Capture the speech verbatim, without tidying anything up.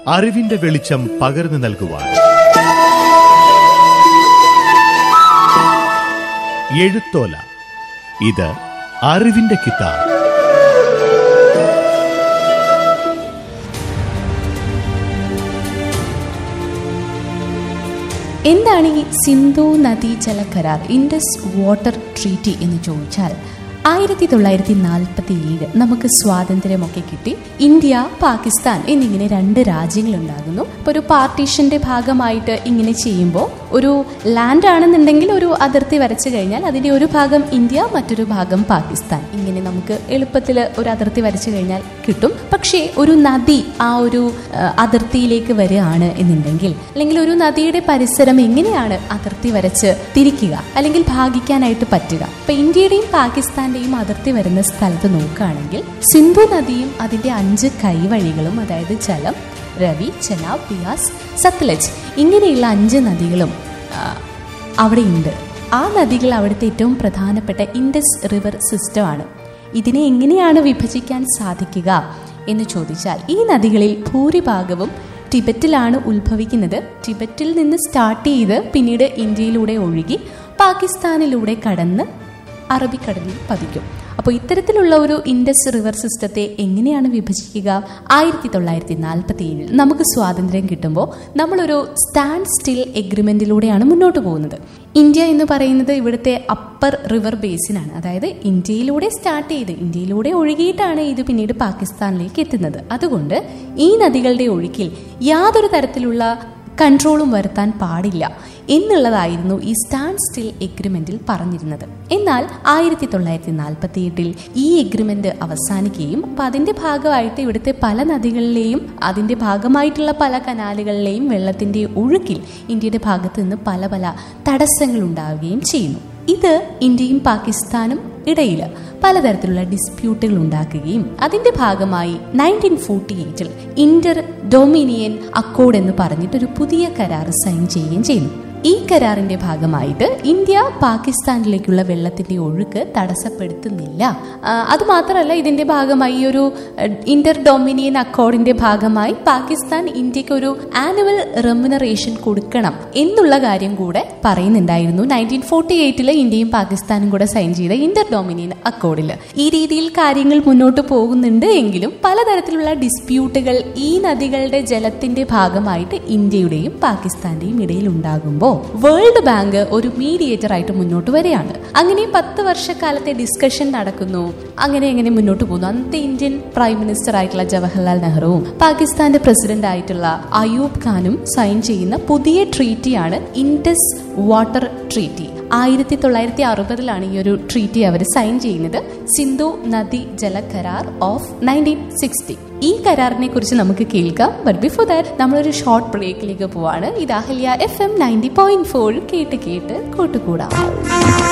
അറിവിന്റെ വെളിച്ചം പകർന്നു നൽകുവാൻ. എഴുത്തോല, ഇത് അറിവിന്റെ കിതാബ്. എന്താണ് ഈ സിന്ധു നദീ ജല കരാർ, ഇൻഡസ് വാട്ടർ ട്രീറ്റി എന്ന് ചോദിച്ചാൽ, ആയിരത്തി തൊള്ളായിരത്തി നാൽപ്പത്തി ഏഴ് നമുക്ക് സ്വാതന്ത്ര്യമൊക്കെ കിട്ടി. ഇന്ത്യ, പാകിസ്ഥാൻ എന്നിങ്ങനെ രണ്ട് രാജ്യങ്ങളുണ്ടാകുന്നു. അപ്പോൾ ഒരു പാർട്ടീഷന്റെ ഭാഗമായിട്ട് ഇങ്ങനെ ചെയ്യുമ്പോൾ ഒരു ലാൻഡ് ആണെന്നുണ്ടെങ്കിൽ ഒരു അതിർത്തി വരച്ചു കഴിഞ്ഞാൽ അതിന്റെ ഒരു ഭാഗം ഇന്ത്യ, മറ്റൊരു ഭാഗം പാകിസ്ഥാൻ, ഇങ്ങനെ നമുക്ക് എളുപ്പത്തിൽ ഒരു അതിർത്തി വരച്ചു കഴിഞ്ഞാൽ കിട്ടും. പക്ഷേ ഒരു നദി ആ ഒരു അതിർത്തിയിലേക്ക് വരികയാണ് എന്നുണ്ടെങ്കിൽ, അല്ലെങ്കിൽ ഒരു നദിയുടെ പരിസരം എങ്ങനെയാണ് അതിർത്തി വരച്ച് തിരിക്കുക അല്ലെങ്കിൽ ഭാഗിക്കാനായിട്ട് പറ്റുക? അപ്പൊ ഇന്ത്യയുടെയും പാകിസ്ഥാന്റെയും അതിർത്തി വരുന്ന സ്ഥലത്ത് നോക്കുകയാണെങ്കിൽ സിന്ധു നദിയും അതിന്റെ അഞ്ച് കൈവഴികളും, അതായത് ജലം, രവി, ചെനാബ്, ബിയാസ്, സത്ലജ്, ഇങ്ങനെയുള്ള അഞ്ച് നദികളും അവിടെയുണ്ട്. ആ നദികൾ അവിടുത്തെ ഏറ്റവും പ്രധാനപ്പെട്ട ഇൻഡസ് റിവർ സിസ്റ്റമാണ്. ഇതിനെ എങ്ങനെയാണ് വിഭജിക്കാൻ സാധിക്കുക എന്ന് ചോദിച്ചാൽ, ഈ നദികളിൽ ഭൂരിഭാഗവും ടിബറ്റിലാണ് ഉത്ഭവിക്കുന്നത്. ടിബറ്റിൽ നിന്ന് സ്റ്റാർട്ട് ചെയ്ത് പിന്നീട് ഇന്ത്യയിലൂടെ ഒഴുകി പാകിസ്ഥാനിലൂടെ കടന്ന് അറബിക്കടലിൽ പതിക്കും. അപ്പോൾ ഇത്തരത്തിലുള്ള ഒരു ഇൻഡസ് റിവർ സിസ്റ്റത്തെ എങ്ങനെയാണ് വിഭജിക്കുക? ആയിരത്തി തൊള്ളായിരത്തി നാൽപ്പത്തി ഏഴിൽ നമുക്ക് സ്വാതന്ത്ര്യം കിട്ടുമ്പോൾ നമ്മളൊരു സ്റ്റാൻഡ് സ്റ്റിൽ എഗ്രിമെന്റിലൂടെയാണ് മുന്നോട്ട് പോകുന്നത്. ഇന്ത്യ എന്ന് പറയുന്നത് ഇവിടുത്തെ അപ്പർ റിവർ ബേസിനാണ്. അതായത് ഇന്ത്യയിലൂടെ സ്റ്റാർട്ട് ചെയ്ത് ഇന്ത്യയിലൂടെ ഒഴുകിയിട്ടാണ് ഇത് പിന്നീട് പാകിസ്ഥാനിലേക്ക് എത്തുന്നത്. അതുകൊണ്ട് ഈ നദികളുടെ ഒഴുക്കിൽ യാതൊരു തരത്തിലുള്ള കൺട്രോളും വരുത്താൻ പാടില്ല എന്നുള്ളതായിരുന്നു ഈ സ്റ്റാൻഡ് സ്റ്റിൽ എഗ്രിമെന്റിൽ പറഞ്ഞിരുന്നത്. എന്നാൽ ആയിരത്തി തൊള്ളായിരത്തി നാൽപ്പത്തി എട്ടിൽ ഈ എഗ്രിമെന്റ് അവസാനിക്കുകയും അപ്പം അതിന്റെ ഭാഗമായിട്ട് ഇവിടുത്തെ പല നദികളിലെയും അതിന്റെ ഭാഗമായിട്ടുള്ള പല കനാലുകളിലെയും വെള്ളത്തിന്റെ ഒഴുക്കിൽ ഇന്ത്യയുടെ ഭാഗത്ത് നിന്ന് പല പല തടസ്സങ്ങൾ ഉണ്ടാവുകയും ചെയ്യുന്നു. ഇത് ഇന്ത്യയും പാകിസ്ഥാനും ഇടയിൽ പലതരത്തിലുള്ള ഡിസ്പ്യൂട്ടുകൾ ഉണ്ടാക്കുകയും അതിന്റെ ഭാഗമായി nineteen forty എയ്റ്റിൽ Inter dominion Accord എന്ന് പറഞ്ഞിട്ടൊരു പുതിയ കരാർ സൈൻ ചെയ്യുകയും ചെയ്യുന്നു. ഈ കരാറിന്റെ ഭാഗമായിട്ട് ഇന്ത്യ പാകിസ്ഥാനിലേക്കുള്ള വെള്ളത്തിന്റെ ഒഴുക്ക് തടസ്സപ്പെടുത്തുന്നില്ല. അതുമാത്രമല്ല, ഇതിന്റെ ഭാഗമായി ഈ ഒരു ഇന്റർ ഡൊമിനിയൻ അക്കോർഡിന്റെ ഭാഗമായി പാകിസ്ഥാൻ ഇന്ത്യക്ക് ഒരു ആനുവൽ റെമ്യൂണറേഷൻ കൊടുക്കണം എന്നുള്ള കാര്യം കൂടെ പറയുന്നുണ്ടായിരുന്നു നയൻറ്റീൻ ഫോർട്ടി എയ്റ്റില് ഇന്ത്യയും പാകിസ്ഥാനും കൂടെ സൈൻ ചെയ്ത ഇന്റർ ഡൊമിനിയൻ അക്കോർഡിൽ. ഈ രീതിയിൽ കാര്യങ്ങൾ മുന്നോട്ട് പോകുന്നുണ്ട് എങ്കിലും പലതരത്തിലുള്ള ഡിസ്പ്യൂട്ടുകൾ ഈ നദികളുടെ ജലത്തിന്റെ ഭാഗമായിട്ട് ഇന്ത്യയുടെയും പാകിസ്ഥാന്റെയും ഇടയിൽ ഉണ്ടാകുമ്പോൾ വേൾഡ് ബാങ്ക് ഒരു മീഡിയേറ്റർ ആയിട്ട് മുന്നോട്ട് വരികയാണ്. അങ്ങനെ പത്ത് വർഷക്കാലത്തെ ഡിസ്കഷൻ നടക്കുന്നു. അങ്ങനെ എങ്ങനെ മുന്നോട്ട് പോകുന്നു. അന്നത്തെ ഇന്ത്യൻ പ്രൈം മിനിസ്റ്റർ ആയിട്ടുള്ള ജവഹർലാൽ നെഹ്റുവും പാകിസ്ഥാന്റെ പ്രസിഡന്റ് ആയിട്ടുള്ള അയൂബ് ഖാനും സൈൻ ചെയ്യുന്ന പുതിയ ട്രീറ്റിയാണ് ഇൻഡസ് വാട്ടർ ട്രീറ്റി. ആയിരത്തി തൊള്ളായിരത്തി അറുപതിലാണ് ഈ ഒരു ട്രീറ്റി അവർ സൈൻ ചെയ്യുന്നത്. സിന്ധു നദി ജല കരാർ ഓഫ് നയൻറ്റീൻ സിക്സ്റ്റി. ഈ കരാറിനെ കുറിച്ച് നമുക്ക് കേൾക്കാം. ബട്ട് ബിഫോർ ദാറ്റ് നമ്മളൊരു ഷോർട്ട് ബ്രേക്കിലേക്ക് പോവാണ്. ഇത് Ahalya F M ninety point four കേട്ട് കേട്ട് കൂട്ടുകൂടാം.